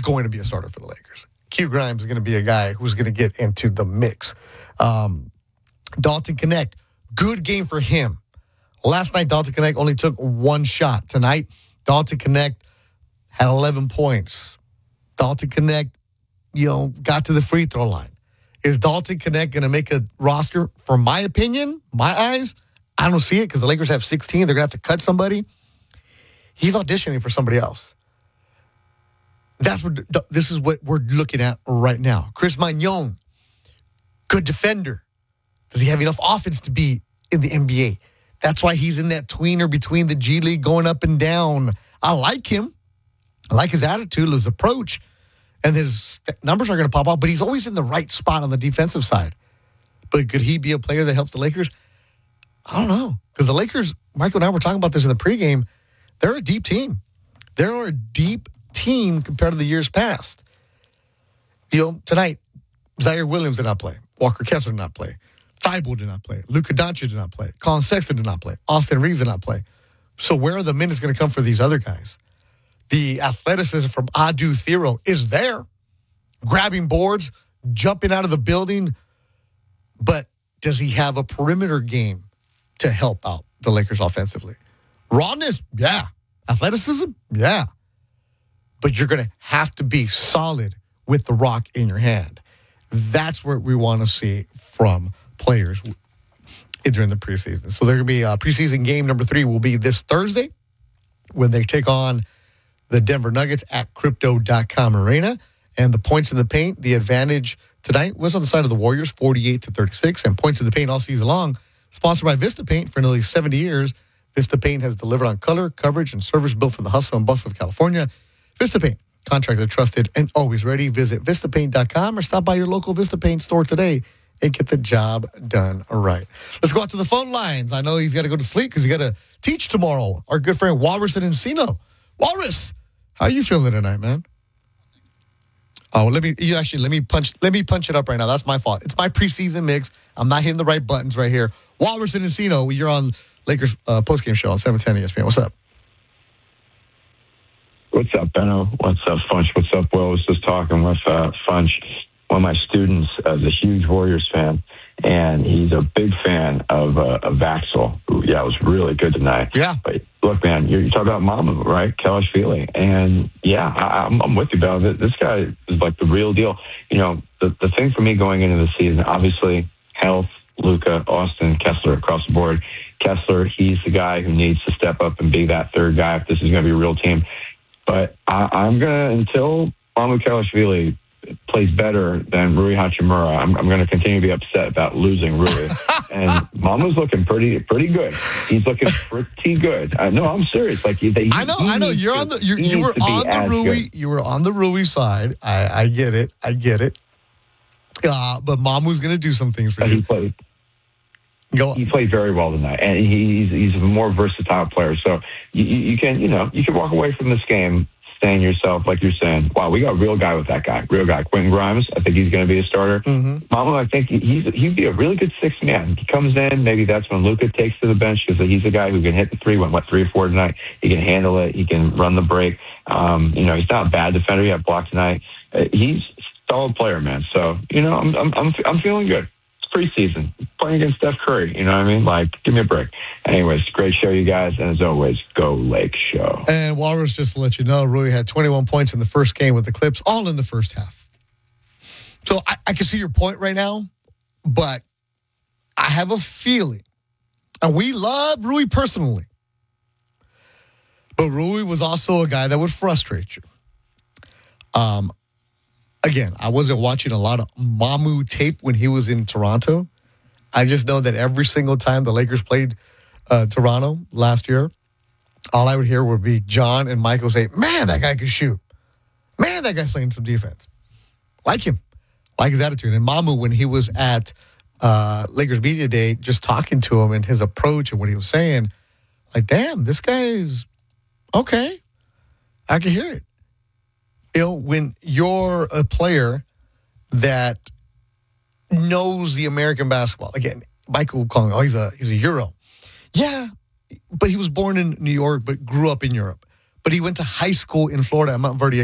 going to be a starter for the Lakers. Q Grimes is going to be a guy who's going to get into the mix. Dalton Knecht, good game for him. Last night, Dalton Knecht only took one shot. Tonight, Dalton Knecht had 11 points. Dalton Knecht, got to the free throw line. Is Dalton Knecht going to make a roster? For my opinion, my eyes, I don't see it because the Lakers have 16. They're going to have to cut somebody. He's auditioning for somebody else. This is what we're looking at right now. Chris Magnon, good defender. Does he have enough offense to be in the NBA? That's why he's in that tweener between the G League going up and down. I like him. I like his attitude, his approach, and his numbers are going to pop off, but he's always in the right spot on the defensive side. But could he be a player that helps the Lakers? I don't know. Because the Lakers, Michael and I were talking about this in the pregame, they're a deep team. They're a deep team compared to the years past. Tonight, Zaire Williams did not play. Walker Kessler did not play. Thibault did not play. Luka Doncic did not play. Colin Sexton did not play. Austin Reeves did not play. So where are the minutes going to come for these other guys? The athleticism from Adu Thero is there. Grabbing boards, jumping out of the building. But does he have a perimeter game to help out the Lakers offensively? Rawness? Yeah. Athleticism? Yeah. But you're going to have to be solid with the rock in your hand. That's what we want to see from players during the preseason. So they're going to be preseason game number 3 will be this Thursday when they take on the Denver Nuggets at Crypto.com Arena. And the points in the paint, the advantage tonight was on the side of the Warriors, 48-36. And points in the paint all season long, sponsored by Vista Paint for nearly 70 years. Vista Paint has delivered on color, coverage, and service built for the hustle and bustle of California. Vista Paint, contractor trusted and always ready. Visit VistaPaint.com or stop by your local Vista Paint store today and get the job done right. Let's go out to the phone lines. I know he's got to go to sleep because he's got to teach tomorrow. Our good friend Walrus in Encino. Walrus, how are you feeling tonight, man? Oh, let me punch it up right now. That's my fault. It's my preseason mix. I'm not hitting the right buttons right here. Walrus in Encino, you're on Lakers postgame show on 710 ESPN. What's up? What's up, Benno? What's up, Funch? What's up, Will? I was just talking with Funch. One of my students is a huge Warriors fan, and he's a big fan of Vaxel, who, was really good tonight. Yeah. But look, man, you're talking about Mamu, right? Kalashvili. And, I'm with you, Benno. This guy is like the real deal. The thing for me going into the season, obviously, health, Luka, Austin, Kessler across the board. Kessler, he's the guy who needs to step up and be that third guy if this is going to be a real team. But I'm going to, until Mamu Kalashvili plays better than Rui Hachimura, I'm going to continue to be upset about losing Rui. And Mamu's looking pretty good. He's looking pretty good. No, I'm serious. Like I know. You were on the Rui side. I get it. But Mamu's going to do some things for you. He played very well tonight, and he's a more versatile player. So you can walk away from this game saying to yourself, like you're saying, wow, we got a real guy with that guy. Real guy. Quentin Grimes, I think he's going to be a starter. Mm-hmm. Mamu, I think he'd be a really good sixth man. He comes in, maybe that's when Luka takes to the bench because he's a guy who can hit the three. Went 3 or 4 tonight. He can handle it. He can run the break. He's not a bad defender. He had blocked tonight. He's a solid player, man. So I'm feeling good. Preseason, playing against Steph Curry, you know what I mean? Like, give me a break. Anyways, great show, you guys, and as always, go Lake Show. And Walrus, just to let you know, Rui had 21 points in the first game with the Clips, all in the first half. So I can see your point right now, but I have a feeling, and we love Rui personally, but Rui was also a guy that would frustrate you. Again, I wasn't watching a lot of Mamu tape when he was in Toronto. I just know that every single time the Lakers played Toronto last year, all I would hear would be John and Michael say, man, that guy can shoot. Man, that guy's playing some defense. Like him. Like his attitude. And Mamu, when he was at Lakers Media Day, just talking to him and his approach and what he was saying, like, damn, this guy is okay. I can hear it. When you're a player that knows the American basketball, again, Michael calling, he's a Euro. Yeah, but he was born in New York, but grew up in Europe. But he went to high school in Florida at Mount Verdi